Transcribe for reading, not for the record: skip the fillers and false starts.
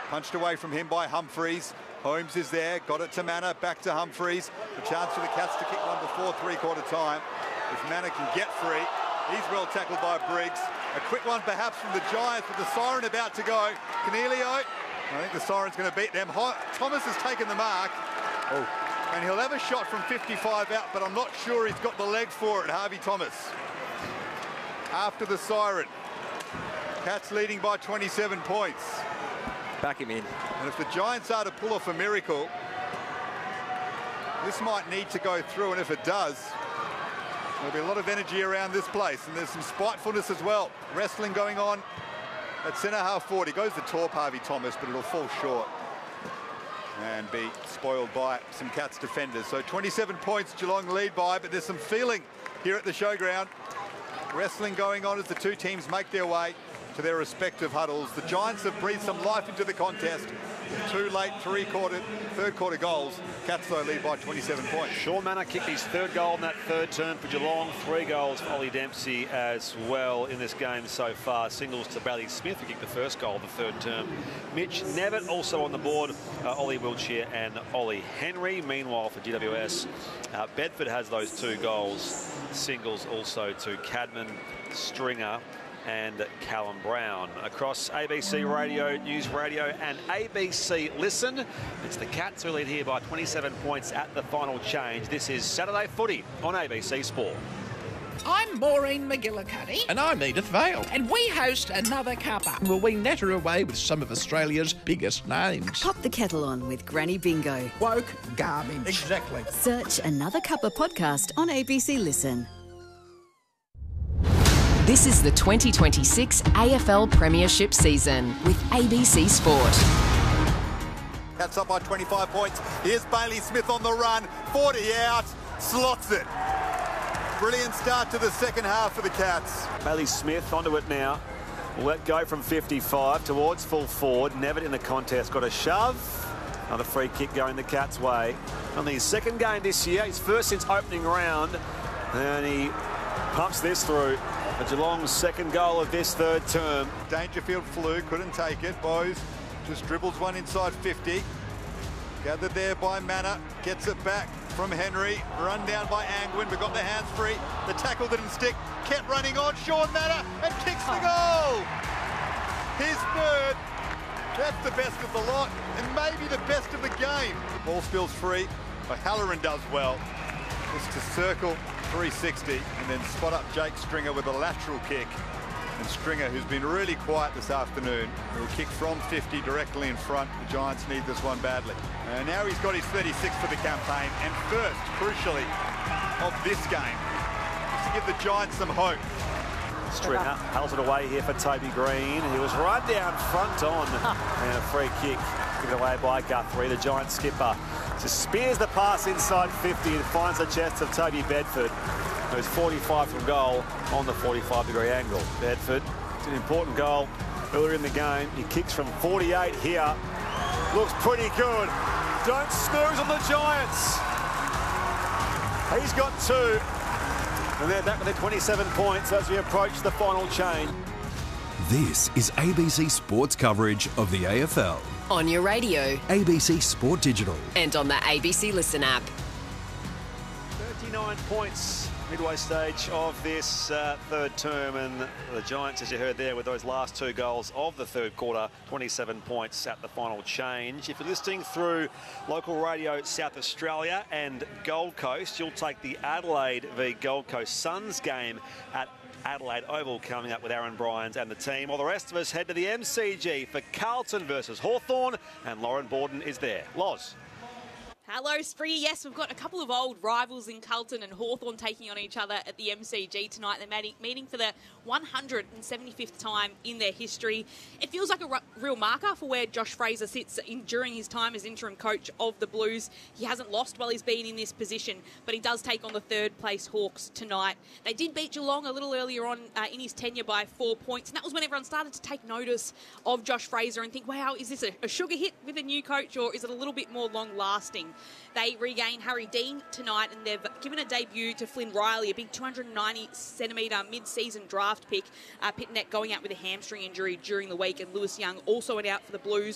Punched away from him by Humphreys. Holmes is there, got it to Manor, back to Humphreys. A chance for the Cats to kick one before three-quarter time. If Manor can get free, he's well tackled by Briggs. A quick one perhaps from the Giants with the siren about to go. Cornelio, I think the siren's going to beat them. Thomas has taken the mark. Oh. And he'll have a shot from 55 out, but I'm not sure he's got the legs for it, Harvey Thomas. After the siren, Cats leading by 27 points. Back him in. And if the Giants are to pull off a miracle, this might need to go through, and if it does, there'll be a lot of energy around this place, and there's some spitefulness as well. Wrestling going on at centre half forward. He goes to Torp, Harvey Thomas, but it'll fall short and be spoiled by some Cats defenders. So 27 points Geelong lead by, but there's some feeling here at the showground. Wrestling going on as the two teams make their way to their respective huddles. The Giants have breathed some life into the contest with two late third quarter goals. Cats though lead by 27 points. Sean Manor kicked his third goal in that third term for Geelong. 3 goals for Ollie Dempsey as well in this game so far. Singles to Bradley Smith, who kicked the first goal of the third term. Mitch Nevitt also on the board. Ollie Wiltshire and Ollie Henry. Meanwhile for GWS, Bedford has those 2 goals. Singles also to Cadman, Stringer and Callum Brown. Across ABC Radio, News Radio and ABC Listen, it's the Cats who lead here by 27 points at the final change. This is Saturday Footy on ABC Sport. I'm Maureen McGillicuddy. And I'm Edith Vale. And we host Another Cuppa. Will we natter away with some of Australia's biggest names? Pop the kettle on with Granny Bingo. Woke garbage. Exactly. Search Another Cuppa podcast on ABC Listen. This is the 2026 AFL Premiership season with ABC Sport. Cats up by 25 points. Here's Bailey Smith on the run. 40 out. Slots it. Brilliant start to the second half for the Cats. Bailey Smith onto it now. Let go from 55 towards full forward. Nevitt in the contest got a shove. Another free kick going the Cats' way. Only his second game this year. His first since opening round. And he pumps this through. The Geelong's second goal of this third term. Dangerfield flew, couldn't take it. Bowes just dribbles one inside 50. Gathered there by Manor. Gets it back from Henry. Run down by Angwin, but got the hands free. The tackle didn't stick. Kept running on. Sean Manor and kicks the goal. His third. That's the best of the lot and maybe the best of the game. Ball spills free, but Halloran does well. Just to circle 360 and then spot up Jake Stringer with a lateral kick. And Stringer, who's been really quiet this afternoon, will kick from 50 directly in front. The Giants need this one badly. And now he's got his 36th for the campaign and first, crucially, of this game, just to give the Giants some hope. Stringer held it away here for Toby Green. He was right down front on and a free kick given away by Guthrie, the Giant skipper. Just spears the pass inside 50 and finds the chest of Toby Bedford, who's 45 from goal on the 45-degree angle. Bedford, it's an important goal earlier in the game. He kicks from 48 here. Looks pretty good. Don't snooze on the Giants. He's got 2. And they're back with their 27 points as we approach the final chain. This is ABC Sports coverage of the AFL. On your radio. ABC Sport Digital. And on the ABC Listen app. 39 points midway stage of this third term, and the Giants, as you heard there, with those last 2 goals of the third quarter, 27 points at the final change. If you're listening through local radio South Australia and Gold Coast, you'll take the Adelaide v Gold Coast Suns game at Adelaide Oval coming up with Aaron Bryans and the team. While the rest of us head to the MCG for Carlton versus Hawthorn, and Lauren Borden is there. Loz. Hello, Spree. Yes, we've got a couple of old rivals in Carlton and Hawthorn taking on each other at the MCG tonight. They're meeting for the 175th time in their history. It feels like a real marker for where Josh Fraser sits during his time as interim coach of the Blues. He hasn't lost while he's been in this position, but he does take on the third-place Hawks tonight. They did beat Geelong a little earlier on in his tenure by 4 points, and that was when everyone started to take notice of Josh Fraser and think, wow, is this a sugar hit with a new coach, or is it a little bit more long-lasting? They regain Harry Dean tonight, and they've given a debut to Flynn Riley, a big 290-centimetre mid-season draft pick. Pitnet going out with a hamstring injury during the week, and Lewis Young also went out for the Blues